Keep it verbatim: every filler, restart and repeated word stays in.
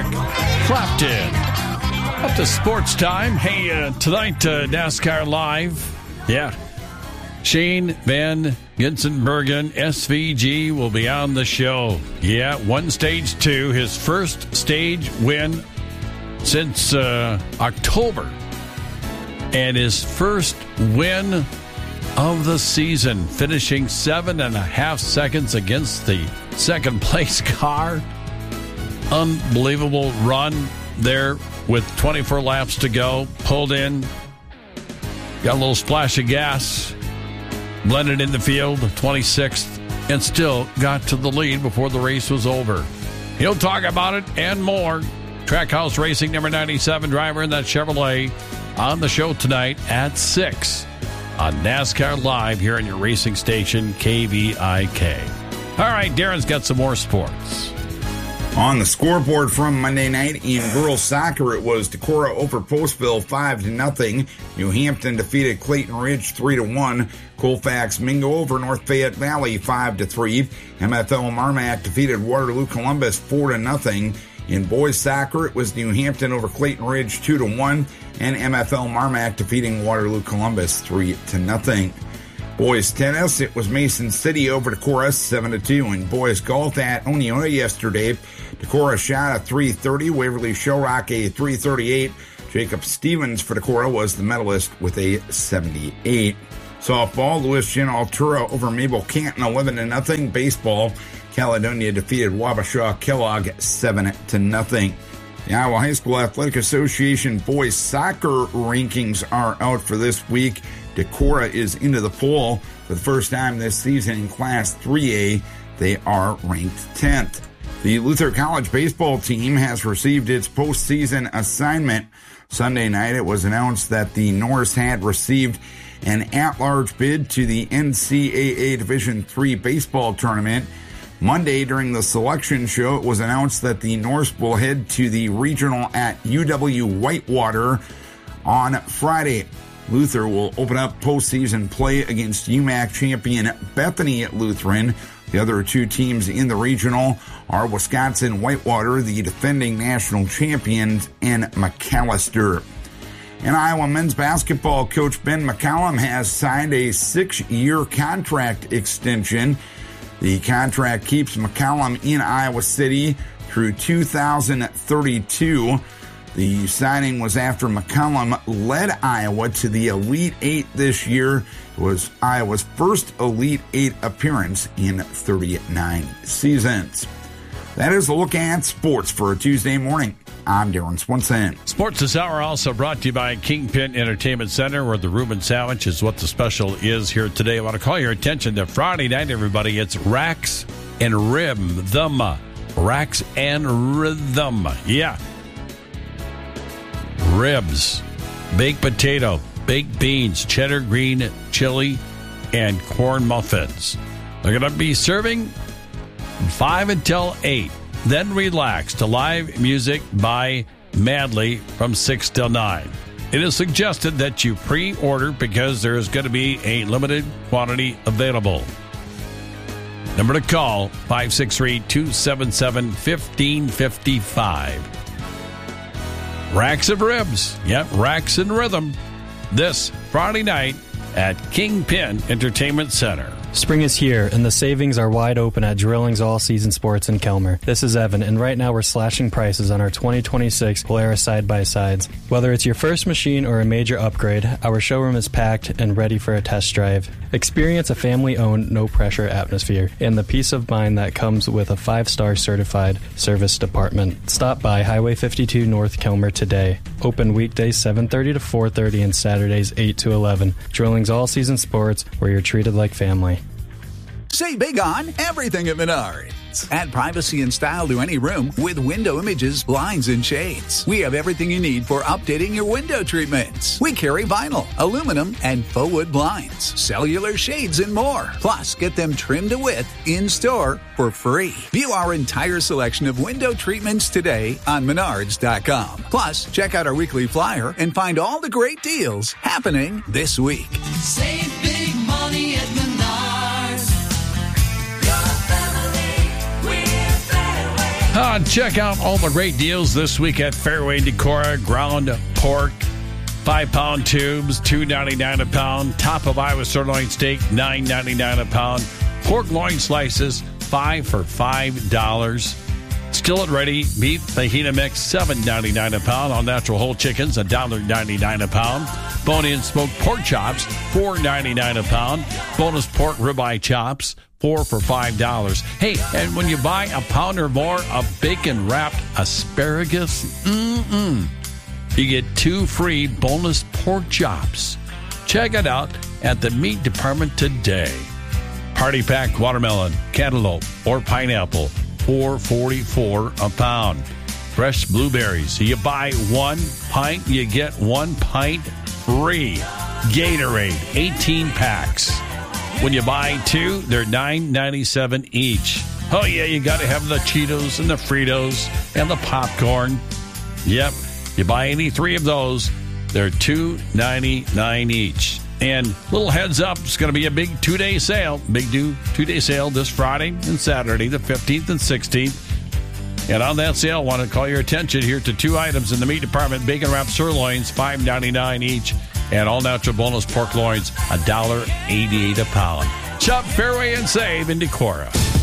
Clapton. Up to sports time. Hey, uh, tonight, uh, NASCAR Live. Yeah. Shane Van Gisbergen, S V G, will be on the show. Yeah, one stage two. His first stage win since uh, October. And his first win of the season, finishing seven and a half seconds against the second place car. Unbelievable run there with twenty-four laps to go. Pulled in, got a little splash of gas, blended in the field, twenty-sixth, and still got to the lead before the race was over. He'll talk about it and more. Trackhouse Racing, number ninety-seven driver in that Chevrolet, on the show tonight at six on NASCAR Live here on your racing station, K V I K. All right, Darren's got some more sports. On the scoreboard from Monday night in girls soccer, it was Decorah over Postville five to nothing. New Hampton defeated Clayton Ridge three to one. Colfax Mingo over North Fayette Valley five to three. M F L Marmac defeated Waterloo Columbus four to nothing. In boys soccer, it was New Hampton over Clayton Ridge two to one, and M F L Marmac defeating Waterloo Columbus three to nothing. Boys tennis, it was Mason City over Decorah seven to two. In boys golf at Oneonta yesterday, Decorah shot a three thirty, Waverly Shellrock a three thirty-eight. Jacob Stevens for Decorah was the medalist with a seventy-eight. Softball, Lewis Chin Altura over Mabel Canton eleven to nothing. Baseball, Caledonia defeated Wabasha Kellogg seven to nothing. The Iowa High School Athletic Association boys soccer rankings are out for this week. Decorah is into the poll for the first time this season in Class three A. They are ranked tenth. The Luther College baseball team has received its postseason assignment. Sunday night, it was announced that the Norse had received an at-large bid to the N C double A Division three baseball tournament. Monday, during the selection show, it was announced that the Norse will head to the regional at U W Whitewater on Friday. Luther will open up postseason play against U M A C champion Bethany Lutheran. The other two teams in the regional are Wisconsin Whitewater, the defending national champions, and McAllister. And Iowa men's basketball coach Ben McCollum has signed a six-year contract extension. The contract keeps McCollum in Iowa City through two thousand thirty-two. The signing was after McCollum led Iowa to the Elite Eight this year. It was Iowa's first Elite Eight appearance in thirty-nine seasons. That is a look at sports for a Tuesday morning. I'm Darren Swenson. Sports this hour also brought to you by Kingpin Entertainment Center, where the Reuben Sandwich is what the special is here today. I want to call your attention to Friday night, everybody. It's Racks and Rhythm. Racks and Rhythm. Yeah. Ribs, baked potato, baked beans, cheddar green chili, and corn muffins. They're going to be serving five until eight. Then relax to live music by Madly from six till nine. It is suggested that you pre-order because there is going to be a limited quantity available. Number to call, five six three, two seven seven, one five five five. Racks of Ribs. Yep, Racks and Rhythm. This Friday night at Kingpin Entertainment Center. Spring is here, and the savings are wide open at Drilling's All Season Sports in Kelmer. This is Evan, and right now we're slashing prices on our twenty twenty-six Polaris side-by-sides. Whether it's your first machine or a major upgrade, our showroom is packed and ready for a test drive. Experience a family-owned, no-pressure atmosphere and the peace of mind that comes with a five-star certified service department. Stop by Highway fifty-two North Kelmer today. Open weekdays seven thirty to four thirty and Saturdays eight to eleven. Drilling's All Season Sports, where you're treated like family. Say big on everything at Menards. Add privacy and style to any room with window images, blinds, and shades. We have everything you need for updating your window treatments. We carry vinyl, aluminum, and faux wood blinds, cellular shades, and more. Plus, get them trimmed to width in-store for free. View our entire selection of window treatments today on Menards dot com. Plus, check out our weekly flyer and find all the great deals happening this week. Save big money at Menards. Uh, check out all the great deals this week at Fairway Decorah. Ground pork, five-pound tubes, two ninety-nine a pound. Top of Iowa sirloin steak, nine ninety-nine a pound. Pork loin slices, five for five dollars. Skillet ready beef fajita mix, seven ninety-nine a pound. All natural whole chickens, one dollar ninety-nine a pound. Bone-in smoked pork chops, four ninety-nine a pound. Bonus pork ribeye chops, four for five dollars. Hey, and when you buy a pound or more of bacon-wrapped asparagus, mm-mm, you get two free boneless pork chops. Check it out at the meat department today. Party pack watermelon, cantaloupe, or pineapple, four forty-four a pound. Fresh blueberries. You buy one pint, you get one pint free. Gatorade, eighteen packs. When you buy two, they're nine ninety-seven each. Oh yeah, you got to have the Cheetos and the Fritos and the popcorn. Yep, you buy any three of those, they're two ninety-nine each. And little heads up, it's going to be a big two-day sale. Big do two-day sale this Friday and Saturday, the fifteenth and sixteenth. And on that sale, I want to call your attention here to two items in the meat department. Bacon wrapped sirloins, five ninety-nine each. And all natural boneless pork loins, one dollar eighty-eight a pound. Shop Fairway and save in Decorah.